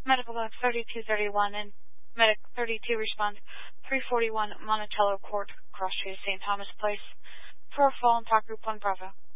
Medical Lab 3231 and Medic 32 respond 341 Monticello Court, Cross Street, St. Thomas Place, for a fall in Park Group 1 Bravo.